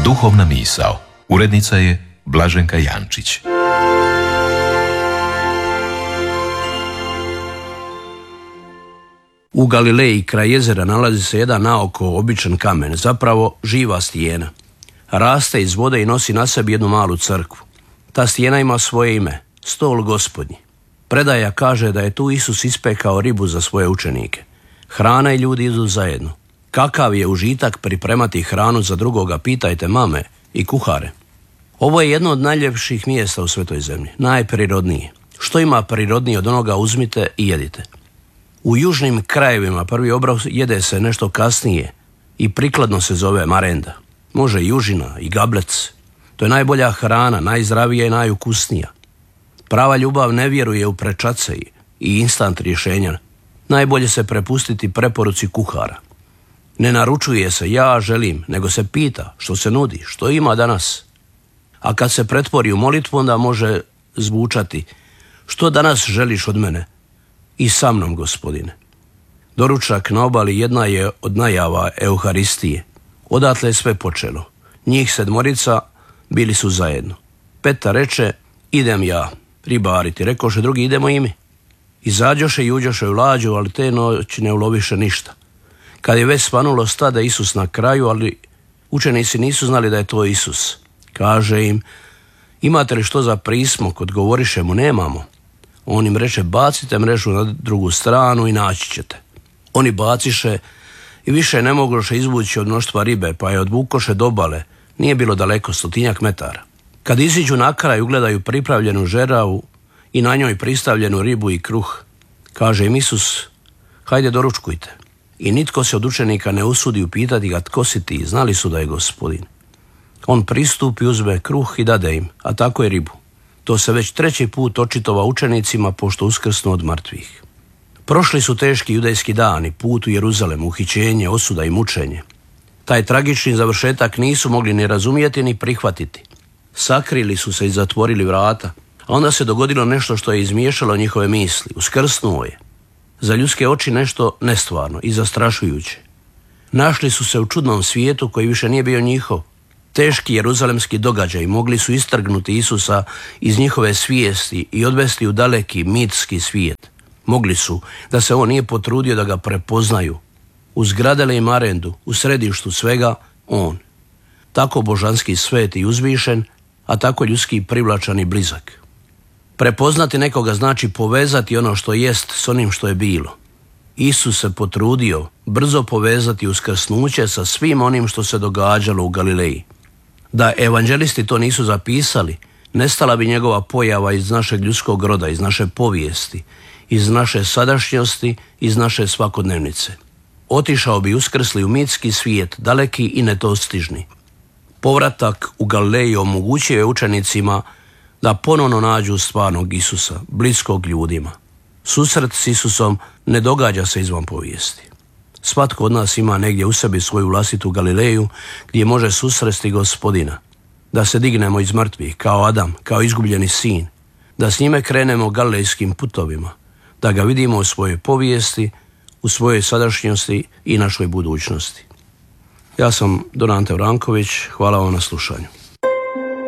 Duhovna misao. Urednica je Blaženka Jančić. U Galileji kraj jezera nalazi se jedan naoko običan kamen, zapravo živa stijena. Raste iz vode i nosi na sebi jednu malu crkvu. Ta stijena ima svoje ime, stol Gospodnji. Predaja kaže da je tu Isus ispekao ribu za svoje učenike. Hrana i ljudi idu zajedno. Kakav je užitak pripremati hranu za drugoga, pitajte mame i kuhare. Ovo je jedno od najljepših mjesta u svetoj zemlji, najprirodnije. Što ima prirodnije od onoga, uzmite i jedite. U južnim krajevima prvi obrok jede se nešto kasnije i prikladno se zove marenda. Može i južina i gablec. To je najbolja hrana, najzdravija i najukusnija. Prava ljubav ne vjeruje u prečace i instant rješenja. Najbolje se prepustiti preporuci kuhara. Ne naručuje se ja želim, nego se pita što se nudi, što ima danas. A kad se pretvori u molitvu, onda može zvučati: što danas želiš od mene? I sa mnom, Gospodine. Doručak na obali jedna je od najava Euharistije. Odatle je sve počelo. Njih 7 bili su zajedno. Petar reče: idem ja ribariti. Rekoše drugi: idemo i mi. Izađoše i uđoše u lađu, ali te noći ne uloviše ništa. Kad je već svanulo, stade Isus na kraju, ali učenici nisu znali da je to Isus. Kaže im: imate li što za prismok? Odgovoriše mu: nemamo. On im reče: bacite mrežu na drugu stranu i naći ćete. Oni baciše i više ne mogoše izvući od mnoštva ribe, pa je odvukoše do obale. Nije bilo daleko, 100 metara. Kad iziđu na kraj, ugledaju pripravljenu žeravu i na njoj pristavljenu ribu i kruh. Kaže im Isus: hajde doručkujte. I nitko se od učenika ne usudi upitati ga: tko si ti? Znali su da je Gospodin. On pristupi, uzme kruh i dade im, a tako je ribu. To se već 3. put očitova učenicima pošto uskrsnu od mrtvih. Prošli su teški judejski dani, put u Jeruzalem, uhićenje, osuda i mučenje. Taj tragični završetak nisu mogli ni razumjeti ni prihvatiti. Sakrili su se i zatvorili vrata, a onda se dogodilo nešto što je izmiješalo njihove misli. Uskrsnuo je. Za ljudske oči nešto nestvarno i zastrašujuće. Našli su se u čudnom svijetu koji više nije bio njihov. Teški jeruzalemski događaji mogli su istrgnuti Isusa iz njihove svijesti i odvesti u daleki mitski svijet. Mogli su, da se on nije potrudio da ga prepoznaju. Uzgradili im marendu, u središtu svega on. Tako božanski svet i uzvišen, a tako ljudski privlačan i blizak. Prepoznati nekoga znači povezati ono što jest s onim što je bilo. Isus se potrudio brzo povezati uskrsnuće sa svim onim što se događalo u Galileji. Da evanđelisti to nisu zapisali, nestala bi njegova pojava iz našeg ljudskog roda, iz naše povijesti, iz naše sadašnjosti, iz naše svakodnevnice. Otišao bi uskrsli u mitski svijet, daleki i nedostižni. Povratak u Galileju omogućio je učenicima da ponovno nađu stvarnog Isusa, bliskog ljudima. Susret s Isusom ne događa se izvan povijesti. Svatko od nas ima negdje u sebi svoju vlastitu Galileju gdje može susresti Gospodina. Da se dignemo iz mrtvih kao Adam, kao izgubljeni sin. Da s njime krenemo galilejskim putovima. Da ga vidimo u svojoj povijesti, u svojoj sadašnjosti i našoj budućnosti. Ja sam Don Ante Vranković, hvala vam na slušanju.